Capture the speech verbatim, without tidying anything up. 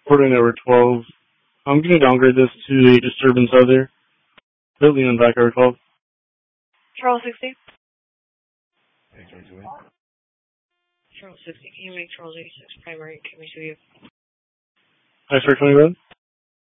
Porting Network twelve. I'm going to downgrade this to a disturbance out there. They're leaning back over twelve. Charles sixty. Hey, Charles sixty, can you make Charles eighty-six primary? Can we see you? I start twenty red.